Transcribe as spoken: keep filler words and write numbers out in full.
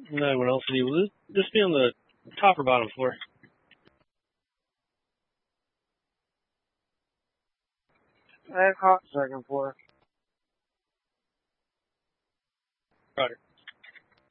No one else need. Will this be on the top or bottom floor? I caught second floor. Roger.